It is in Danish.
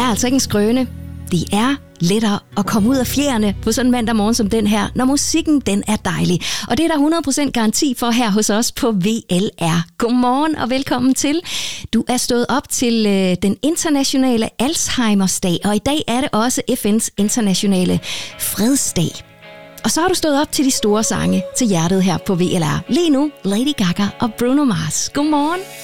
er altså ikke en skrøne. Det er lettere at komme ud af fjerene på sådan en mandag morgen som den her, når musikken den er dejlig. Og det er der 100% garanti for her hos os på VLR. Godmorgen og velkommen til. Du er stået op til den internationale Alzheimer's-dag, og i dag er det også FN's internationale fredsdag. Og så har du stået op til de store sange til hjertet her på VLR. Lige nu Lady Gaga og Bruno Mars. Godmorgen.